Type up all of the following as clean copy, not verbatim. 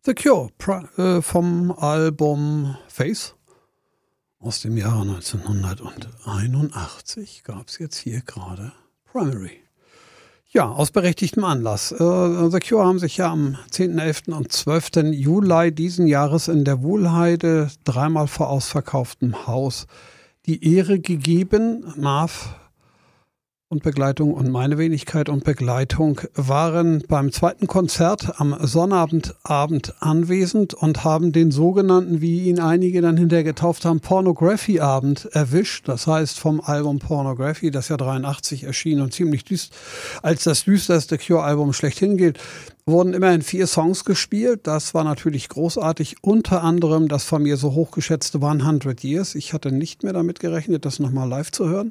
The Cure vom Album Face aus dem Jahre 1981 gab es jetzt hier gerade Primary. Ja, aus berechtigtem Anlass. The Cure haben sich ja am 10.11. und 12. Juli diesen Jahres in der Wuhlheide, dreimal vor ausverkauftem Haus, die Ehre gegeben. Marv und Begleitung und meine Wenigkeit und Begleitung waren beim zweiten Konzert am Sonnabend anwesend und haben den sogenannten, wie ihn einige dann hinterher getauft haben, Pornography-Abend erwischt. Das heißt vom Album Pornography, das ja 83 erschien und ziemlich als das düsterste Cure-Album schlechthin gilt, wurden immerhin 4 Songs gespielt. Das war natürlich großartig. Unter anderem das von mir so hochgeschätzte 100 Years. Ich hatte nicht mehr damit gerechnet, das nochmal live zu hören.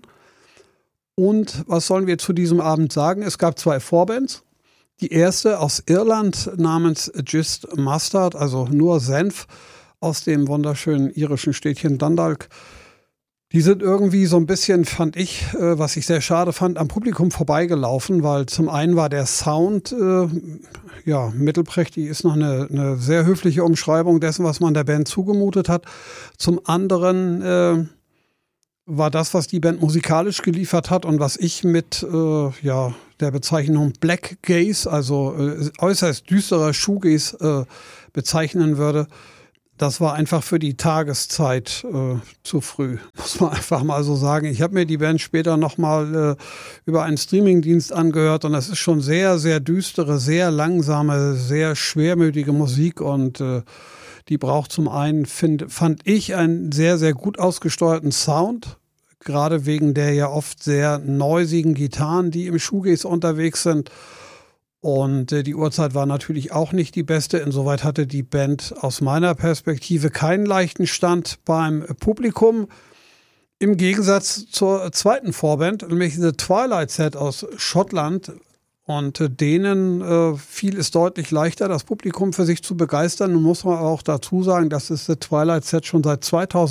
Und was sollen wir zu diesem Abend sagen? Es gab 2 Vorbands. Die erste aus Irland namens Just Mustard, also nur Senf, aus dem wunderschönen irischen Städtchen Dundalk. Die sind irgendwie so ein bisschen, fand ich, was ich sehr schade fand, am Publikum vorbeigelaufen, weil zum einen war der Sound mittelprächtig, ist noch eine sehr höfliche Umschreibung dessen, was man der Band zugemutet hat. Zum anderen war das, was die Band musikalisch geliefert hat und was ich mit der Bezeichnung Black Gaze, also äußerst düsterer Shoegaze bezeichnen würde, das war einfach für die Tageszeit zu früh, muss man einfach mal so sagen. Ich habe mir die Band später nochmal über einen Streamingdienst angehört und das ist schon sehr, sehr düstere, sehr langsame, sehr schwermütige Musik und die braucht zum einen, fand ich, einen sehr, sehr gut ausgesteuerten Sound, gerade wegen der ja oft sehr neusigen Gitarren, die im Shoegaze unterwegs sind. Und die Uhrzeit war natürlich auch nicht die beste. Insoweit hatte die Band aus meiner Perspektive keinen leichten Stand beim Publikum. Im Gegensatz zur zweiten Vorband, nämlich The Twilight Set aus Schottland. Und denen fiel es deutlich leichter, das Publikum für sich zu begeistern. Nun muss man auch dazu sagen, dass es The Twilight Set schon seit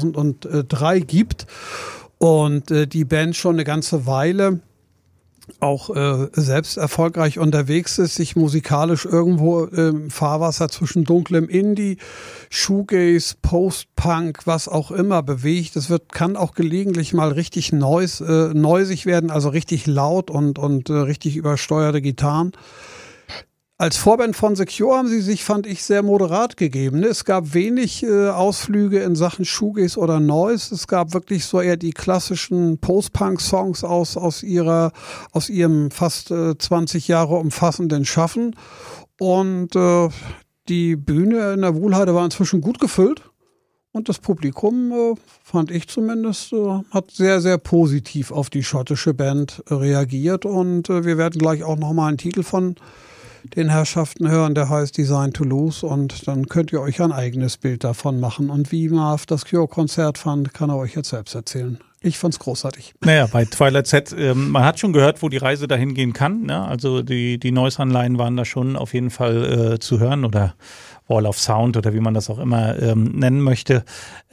2003 gibt und die Band schon eine ganze Weile auch selbst erfolgreich unterwegs ist, sich musikalisch irgendwo im Fahrwasser zwischen dunklem Indie, Shoegaze, Post-Punk, was auch immer bewegt. Es kann auch gelegentlich mal richtig neusig werden, also richtig laut und richtig übersteuerte Gitarren. Als Vorband von The Cure haben sie sich, fand ich, sehr moderat gegeben. Es gab wenig Ausflüge in Sachen Shoegaze oder Noise. Es gab wirklich so eher die klassischen Post-Punk-Songs aus ihrem fast 20 Jahre umfassenden Schaffen. Und die Bühne in der Wuhlheide war inzwischen gut gefüllt. Und das Publikum, fand ich zumindest, hat sehr, sehr positiv auf die schottische Band reagiert. Und wir werden gleich auch nochmal einen Titel von den Herrschaften hören, der heißt Design to Lose und dann könnt ihr euch ein eigenes Bild davon machen. Und wie Marv das Cure-Konzert fand, kann er euch jetzt selbst erzählen. Ich fand's großartig. Naja, bei Twilight Set, man hat schon gehört, wo die Reise dahin gehen kann. Ne? Also die Noise-Anleihen waren da schon auf jeden Fall zu hören oder Wall of Sound oder wie man das auch immer nennen möchte.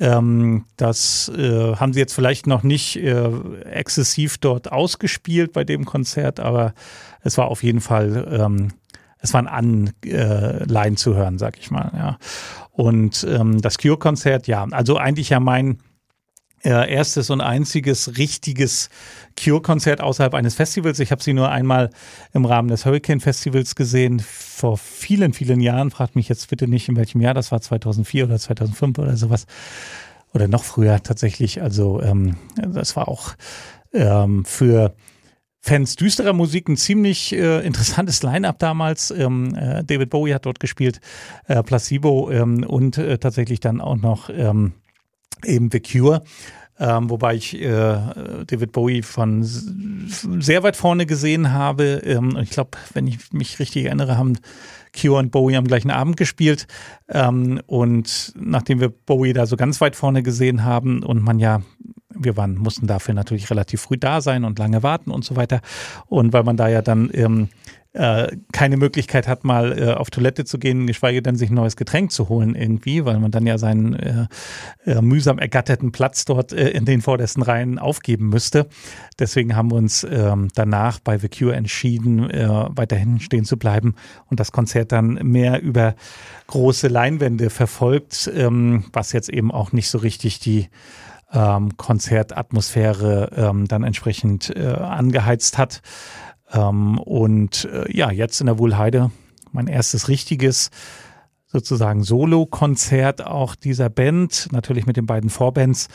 Das haben sie jetzt vielleicht noch nicht exzessiv dort ausgespielt bei dem Konzert, aber es war auf jeden Fall es waren Anleihen zu hören, sag ich mal. Ja. Und das Cure-Konzert, ja, also eigentlich ja mein erstes und einziges richtiges Cure-Konzert außerhalb eines Festivals. Ich habe sie nur einmal im Rahmen des Hurricane-Festivals gesehen, vor vielen, vielen Jahren. Fragt mich jetzt bitte nicht, in welchem Jahr das war, 2004 oder 2005 oder sowas. Oder noch früher tatsächlich. Also das war auch für Fans düsterer Musik ein ziemlich interessantes Line-Up damals. David Bowie hat dort gespielt, Placebo und tatsächlich dann auch noch eben The Cure. Wobei ich David Bowie von sehr weit vorne gesehen habe. Ich glaube, wenn ich mich richtig erinnere, haben Cure und Bowie am gleichen Abend gespielt. Und nachdem wir Bowie da so ganz weit vorne gesehen haben und mussten dafür natürlich relativ früh da sein und lange warten und so weiter. Und weil man da ja dann keine Möglichkeit hat, mal auf Toilette zu gehen, geschweige denn sich ein neues Getränk zu holen irgendwie, weil man dann ja seinen mühsam ergatterten Platz dort in den vordersten Reihen aufgeben müsste. Deswegen haben wir uns danach bei The Cure entschieden, weiterhin stehen zu bleiben und das Konzert dann mehr über große Leinwände verfolgt, was jetzt eben auch nicht so richtig die Konzertatmosphäre dann entsprechend angeheizt hat. Jetzt in der Wuhlheide mein erstes richtiges sozusagen Solo-Konzert auch dieser Band, natürlich mit den beiden Vorbands.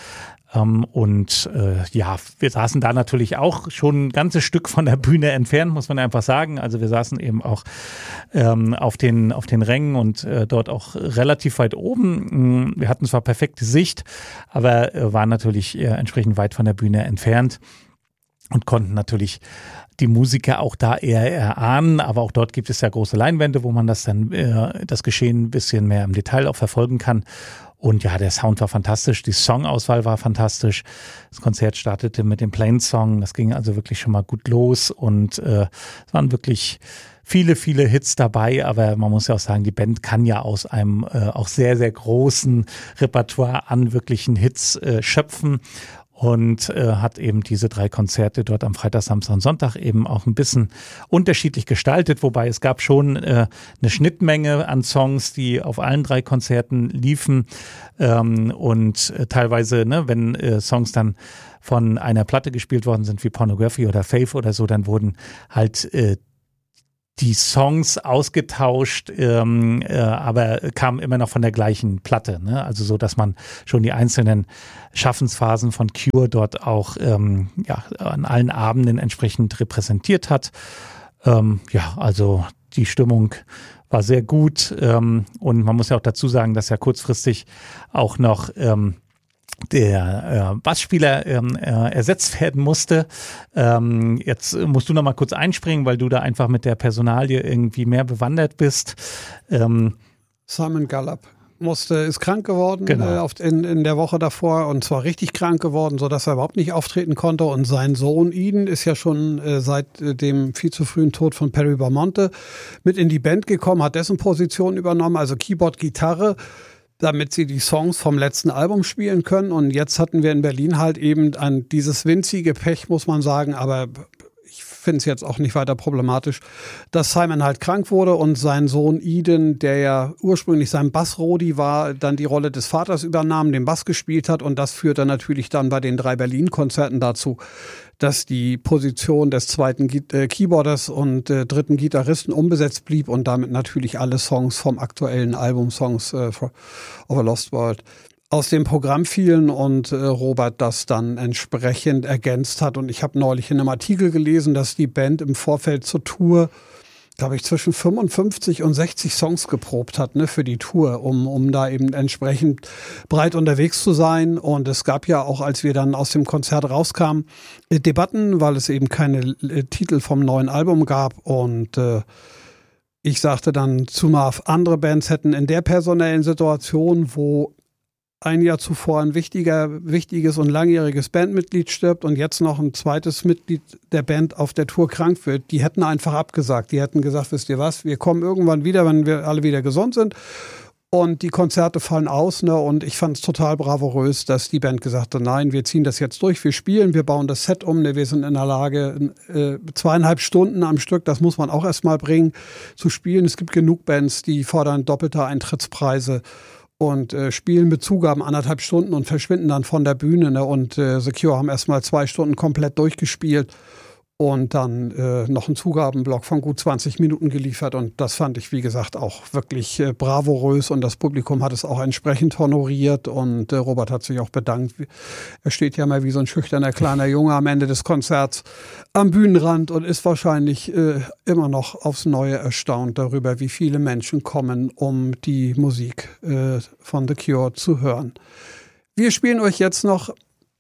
Wir saßen da natürlich auch schon ein ganzes Stück von der Bühne entfernt, muss man einfach sagen. Also wir saßen eben auch auf den Rängen und dort auch relativ weit oben. Wir hatten zwar perfekte Sicht, aber waren natürlich entsprechend weit von der Bühne entfernt und konnten natürlich die Musiker auch da eher erahnen, aber auch dort gibt es ja große Leinwände, wo man das Geschehen ein bisschen mehr im Detail auch verfolgen kann. Und ja, der Sound war fantastisch, die Songauswahl war fantastisch. Das Konzert startete mit dem Plain-Song, das ging also wirklich schon mal gut los und es waren wirklich viele, viele Hits dabei, aber man muss ja auch sagen, die Band kann ja aus einem auch sehr, sehr großen Repertoire an wirklichen Hits schöpfen. Und hat eben diese 3 Konzerte dort am Freitag, Samstag und Sonntag eben auch ein bisschen unterschiedlich gestaltet, wobei es gab schon eine Schnittmenge an Songs, die auf allen 3 Konzerten liefen teilweise, wenn Songs dann von einer Platte gespielt worden sind, wie Pornography oder Faith oder so, dann wurden halt die Songs ausgetauscht, aber kamen immer noch von der gleichen Platte, ne? Also so, dass man schon die einzelnen Schaffensphasen von Cure dort auch an allen Abenden entsprechend repräsentiert hat. Also die Stimmung war sehr gut und man muss ja auch dazu sagen, dass ja kurzfristig auch noch der Bassspieler ersetzt werden musste. Jetzt musst du noch mal kurz einspringen, weil du da einfach mit der Personalie irgendwie mehr bewandert bist. Simon Gallup ist krank geworden, genau. In der Woche davor, und zwar richtig krank geworden, sodass er überhaupt nicht auftreten konnte. Und sein Sohn Eden ist ja schon seit dem viel zu frühen Tod von Perry Bamonte mit in die Band gekommen, hat dessen Position übernommen, also Keyboard, Gitarre, damit sie die Songs vom letzten Album spielen können. Und jetzt hatten wir in Berlin halt eben dieses winzige Pech, muss man sagen, aber ich finde es jetzt auch nicht weiter problematisch, dass Simon halt krank wurde und sein Sohn Eden, der ja ursprünglich sein Bassrodi war, dann die Rolle des Vaters übernahm, den Bass gespielt hat, und das führte natürlich dann bei den 3 Berlin-Konzerten dazu, dass die Position des zweiten Keyboarders und dritten Gitarristen unbesetzt blieb und damit natürlich alle Songs vom aktuellen Album Songs of a Lost World aus dem Programm fielen und Robert das dann entsprechend ergänzt hat. Und ich habe neulich in einem Artikel gelesen, dass die Band im Vorfeld zur Tour, glaube ich, zwischen 55 und 60 Songs geprobt hat, für die Tour, um da eben entsprechend breit unterwegs zu sein. Und es gab ja auch, als wir dann aus dem Konzert rauskamen, Debatten, weil es eben keine Titel vom neuen Album gab. Und ich sagte dann zu Marv, andere Bands hätten in der personellen Situation, wo ein Jahr zuvor ein wichtiges und langjähriges Bandmitglied stirbt und jetzt noch ein zweites Mitglied der Band auf der Tour krank wird, die hätten einfach abgesagt. Die hätten gesagt, wisst ihr was, wir kommen irgendwann wieder, wenn wir alle wieder gesund sind. Und die Konzerte fallen aus. Und ich fand es total bravourös, dass die Band gesagt hat, nein, wir ziehen das jetzt durch, wir spielen, wir bauen das Set um. Wir sind in der Lage, 2,5 Stunden am Stück, das muss man auch erstmal bringen, zu spielen. Es gibt genug Bands, die fordern doppelte Eintrittspreise und spielen mit Zugaben 1,5 Stunden und verschwinden dann von der Bühne. Und The Cure haben erstmal 2 Stunden komplett durchgespielt und dann noch einen Zugabenblock von gut 20 Minuten geliefert. Und das fand ich, wie gesagt, auch wirklich bravourös. Und das Publikum hat es auch entsprechend honoriert. Und Robert hat sich auch bedankt. Er steht ja mal wie so ein schüchterner kleiner Junge am Ende des Konzerts am Bühnenrand und ist wahrscheinlich immer noch aufs Neue erstaunt darüber, wie viele Menschen kommen, um die Musik von The Cure zu hören. Wir spielen euch jetzt noch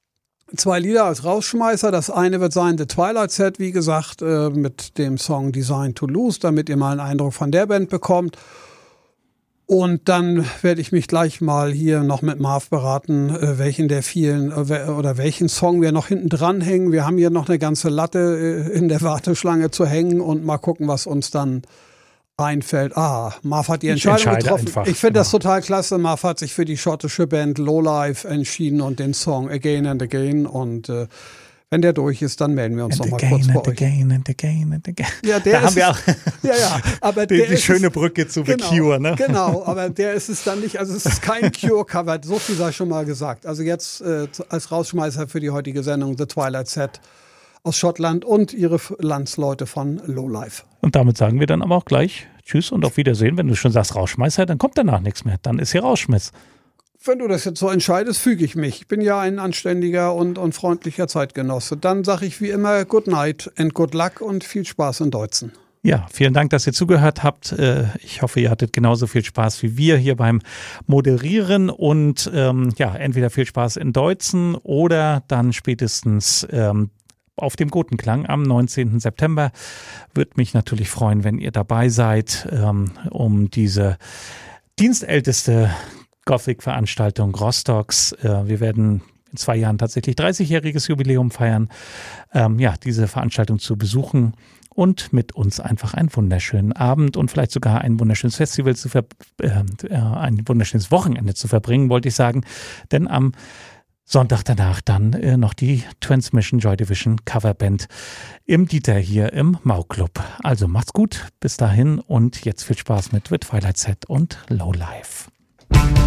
2 Lieder als Rausschmeißer. Das eine wird sein The Twilight Set, wie gesagt, mit dem Song Designed to Lose, damit ihr mal einen Eindruck von der Band bekommt. Und dann werde ich mich gleich mal hier noch mit Marv beraten, welchen der vielen oder welchen Song wir noch hinten dran hängen. Wir haben hier noch eine ganze Latte in der Warteschlange zu hängen und mal gucken, was uns dann einfällt. Marv hat die Entscheidung getroffen. Einfach, ich finde das total klasse. Marv hat sich für die schottische Band Lowlife entschieden und den Song Again and Again. Und wenn der durch ist, dann melden wir uns noch mal kurz bei euch. Again and again. Ja, der da ist haben wir auch aber die schöne Brücke zu The Cure, ne? Genau, aber der ist es dann nicht. Also es ist kein Cure-Cover, so viel sei schon mal gesagt. Also jetzt als Rausschmeißer für die heutige Sendung The Twilight Set aus Schottland und ihre Landsleute von Lowlife. Und damit sagen wir dann aber auch gleich Tschüss und auf Wiedersehen. Wenn du schon sagst Rauschmeißer, dann kommt danach nichts mehr. Dann ist hier Rauschmiss. Wenn du das jetzt so entscheidest, füge ich mich. Ich bin ja ein anständiger und freundlicher Zeitgenosse. Dann sage ich wie immer Good Night and Good Luck und viel Spaß in Deutzen. Ja, vielen Dank, dass ihr zugehört habt. Ich hoffe, ihr hattet genauso viel Spaß wie wir hier beim Moderieren und entweder viel Spaß in Deutzen oder dann spätestens auf dem Gotenklang am 19. September. Würde mich natürlich freuen, wenn ihr dabei seid, um diese dienstälteste Gothic-Veranstaltung Rostocks. Wir werden in 2 Jahren tatsächlich 30-jähriges Jubiläum feiern, diese Veranstaltung zu besuchen und mit uns einfach einen wunderschönen Abend und vielleicht sogar ein wunderschönes Festival ein wunderschönes Wochenende zu verbringen, wollte ich sagen. Denn am Sonntag danach dann noch die Transmission Joy Division Coverband im Dieter hier im Mau-Club. Also macht's gut, bis dahin und jetzt viel Spaß mit The Twilight Set und Lowlife.